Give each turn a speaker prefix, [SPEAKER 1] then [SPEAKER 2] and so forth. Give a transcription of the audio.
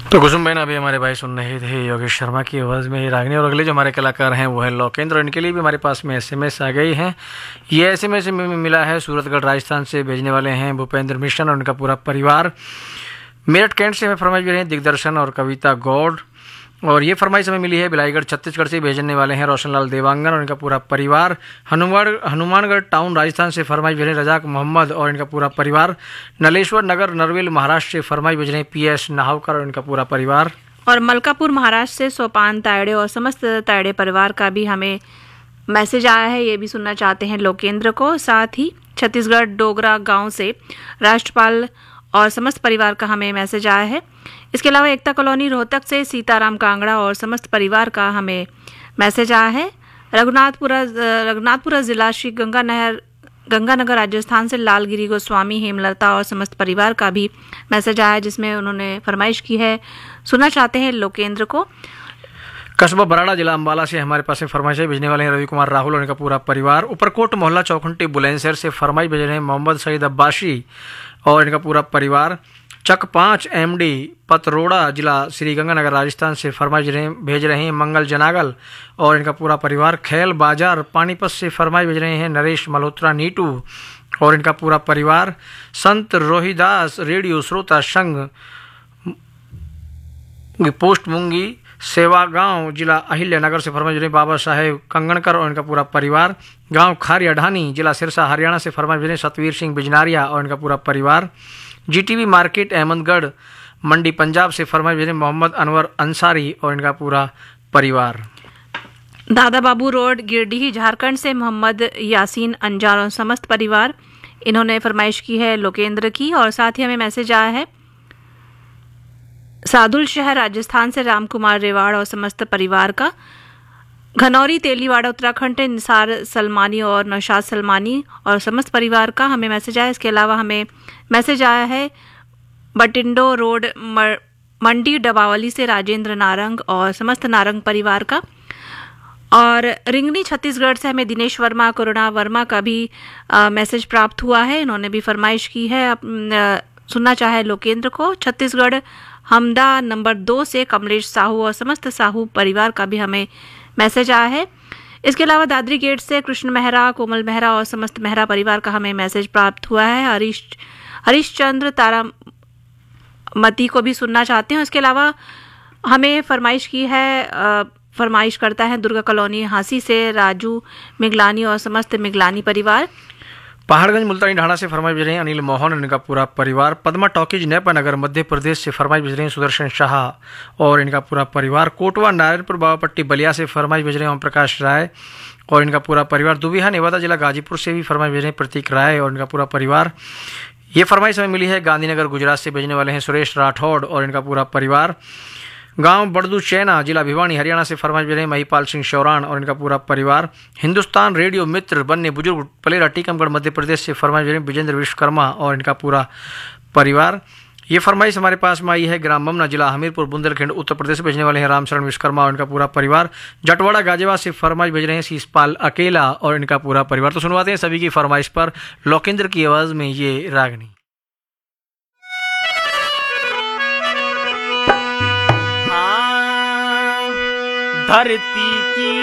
[SPEAKER 1] तो कुसुम बहन, अभी हमारे भाई सुन रहे थे योगेश शर्मा की आवाज़ में ही रागनी, और अगले जो हमारे कलाकार हैं वो है लोकेंद्र, और इनके लिए भी हमारे पास में एसएमएस आ गई हैं। ये एसएमएस मिला है सूरतगढ़ राजस्थान से, भेजने वाले हैं भूपेंद्र मिश्रा और उनका पूरा परिवार। मेरठ कैंट से हमें फरमाइश भी रहे हैं दिग्दर्शन और कविता गौड़, और ये फरमाइश हमें मिली है बिलाईगढ़ छत्तीसगढ़ से, भेजने वाले हैं रोशनलाल देवांगन और इनका पूरा परिवार। हनुमानगढ़ टाउन राजस्थान से फरमाइश भेज रहे हैं रजाक मोहम्मद और इनका पूरा परिवार। नलेश्वर नगर नरवेल महाराष्ट्र से फरमाइश भेज रहे हैं पीएस नाहवकर और इनका पूरा परिवार।
[SPEAKER 2] और मलकापुर महाराष्ट्र से सोपान तायड़े और समस्त तायड़े परिवार का भी हमें मैसेज आया है, ये भी सुनना चाहते हैं लोकेंद्र को। साथ ही छत्तीसगढ़ डोगरा गांव से राष्ट्रपाल और समस्त परिवार का हमें मैसेज आया है। इसके अलावा एकता कॉलोनी रोहतक से सीताराम कांगड़ा और समस्त परिवार का हमें मैसेज आया है। रघुनाथपुरा जिला श्री गंगानगर राजस्थान से लालगिरी गोस्वामी हेमलता और समस्त परिवार का भी मैसेज आया है, जिसमें उन्होंने फरमाइश की है, सुनना चाहते हैं लोकेंद्र को।
[SPEAKER 1] कस्बा बराड़ा जिला अंबाला से हमारे पास में फरमाइश भेजने वाले हैं रवि कुमार राहुल और इनका पूरा परिवार। ऊपरकोट मोहल्ला चौखुंटी बुलंदशहर से फरमाइश भेज रहे हैं मोहम्मद सईद अब्बासी और इनका पूरा परिवार। चक 5 एमडी पतरोड़ा जिला श्री गंगानगर राजस्थान से फरमाइश भेज रहे हैं मंगल जनागल और इनका पूरा परिवार। खेल बाजार पानीपत से फरमाइश भेज रहे हैं नरेश मल्होत्रा नीटू और इनका पूरा परिवार। संत रोहिदास रेडियो श्रोता संघ पोस्ट मुंगी सेवा गांव जिला अहिल्यानगर से फरमाइश भेज रहे हैं बाबा साहेब कंगणकर और इनका पूरा परिवार। गांव खारिया ढानी जिला सिरसा हरियाणा से फरमाइश भेज रहे हैं सतवीर सिंह बिजनारिया और इनका पूरा परिवार। जीटीवी मार्केट अहमदगढ़ मंडी पंजाब से फरमाइश भेज रहे हैं मोहम्मद अनवर अंसारी और इनका पूरा परिवार।
[SPEAKER 2] दादा बाबू रोड गिरडीह झारखंड से मोहम्मद यासीन अंजार और समस्त परिवार, इन्होंने फरमाइश की है लोकेंद्र की। और साथ ही हमें मैसेज आया है सादुल शहर राजस्थान से रामकुमार रेवाड़ और समस्त परिवार का। घनौरी तेलीवाड़ा उत्तराखंड से निसार सलमानी और नौशाद सलमानी और समस्त परिवार का हमें मैसेज आया। इसके अलावा हमें मैसेज आया है बटिंडो रोड मंडी डबावली से राजेंद्र नारंग और समस्त नारंग परिवार का। और रिंगनी छत्तीसगढ़ से हमें दिनेश वर्मा करुणा वर्मा का भी मैसेज प्राप्त हुआ है, इन्होंने भी फरमाइश की है, सुनना चाहे लोकेंद्र को। छत्तीसगढ़ हमदा नंबर 2 से कमलेश साहू और समस्त साहू परिवार का भी हमें मैसेज आया है। इसके अलावा दादरी गेट से कृष्ण मेहरा कोमल मेहरा और समस्त मेहरा परिवार का हमें मैसेज प्राप्त हुआ है। हरीशचंद्र तारामती को भी सुनना चाहते हैं। इसके अलावा हमें फरमाइश की है, फरमाइश करता है दुर्गा कॉलोनी हांसी से राजू मिगलानी और समस्त मिगलानी परिवार।
[SPEAKER 1] पहाड़गंज मुल्तानी ढाणा से फरमाइश भेज रहे हैं अनिल मोहन और इनका पूरा परिवार। पद्मा टॉकीज नेपानगर मध्य प्रदेश से फरमाइश भेज रहे हैं सुदर्शन शाह और इनका पूरा परिवार। कोटवा नारायणपुर बाबापट्टी बलिया से फरमाइश भेज रहे हैं ओम प्रकाश राय और इनका पूरा परिवार। दुबिहा नेवादा जिला गाजीपुर से भी फरमाइश भेज रहे हैं प्रतीक राय और इनका पूरा परिवार। ये फरमाइश हमें मिली है गांधीनगर गुजरात से, भेजने वाले हैं सुरेश राठौड़ और इनका पूरा परिवार। गांव बड़दू चैना जिला भिवानी हरियाणा से फरमाइश भेज रहे हैं महिपाल सिंह शौरान और इनका पूरा परिवार। हिंदुस्तान रेडियो मित्र बनने बुजुर्ग पलेरा टीकमगढ़ मध्य प्रदेश से फरमाइश भेज रहे हैं विजेंद्र विश्वकर्मा और इनका पूरा परिवार। ये फरमाइश हमारे पास में आई है ग्राम बमना जिला हमीरपुर बुंदेलखंड उत्तर प्रदेश से, भेजने वाले हैं रामशरण विश्वकर्मा और इनका पूरा परिवार। जटवाड़ा गाजियाबाद से फरमाइश भेज रहे हैं शीशपाल अकेला और इनका पूरा परिवार। तो सुनवाते हैं सभी की फरमाइश पर लोकेंद्र की आवाज में ये रागनी।
[SPEAKER 3] धरती की